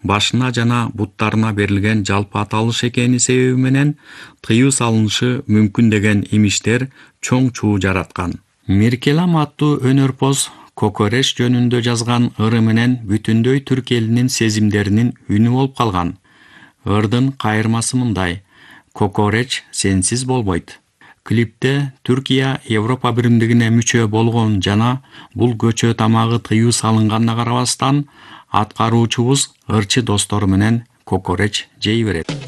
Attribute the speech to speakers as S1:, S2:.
S1: башына жана буттарына берилген жалпы аталыш экени себеби менен тыюу салынышы мүмкүн деген имиштер чоң чуу жараткан. Миркелам аттуу өнөрпоз Кокореш жөнүндө жазган ыры менен бүтүндөй түрк элинин сезимдеринин үнү болуп калган. Ырдын кайырмасы мындай: Кокореш сенсиз болбойт. Клипте Түркия Европа биримдигине мүчө болгон жана бул көчө тамагы тыюу салынганына карабастан, аткаруучубуз ырчы достору менен кокореш жей берет.